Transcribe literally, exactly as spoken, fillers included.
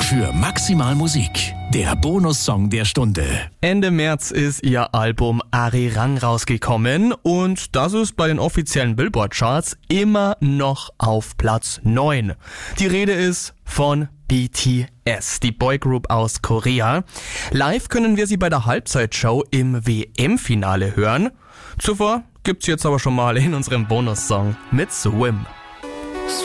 für Maximal Musik, der Bonussong der Stunde. Ende März ist ihr Album Arirang rausgekommen und das ist bei den offiziellen Billboard-Charts immer noch auf Platz neun. Die Rede ist von B T S, die Boygroup aus Korea. Live können wir sie bei der Halbzeitshow im W M-Finale hören. Zuvor gibt's jetzt aber schon mal in unserem Bonussong mit Swim.